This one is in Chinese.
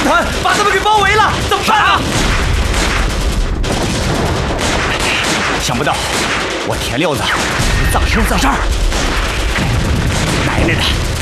团把他们给包围了，怎么办啊？想不到我田六子藏身在这儿，奶奶的，